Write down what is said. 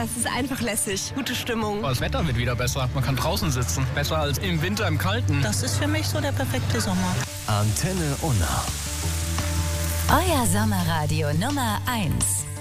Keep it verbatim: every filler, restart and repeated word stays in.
es ist einfach lässig. Gute Stimmung. Das Wetter wird wieder besser. Man kann draußen sitzen. Besser als im Winter im Kalten. Das ist für mich so der perfekte Sommer. Antenne Unna. Euer Sommerradio Nummer eins.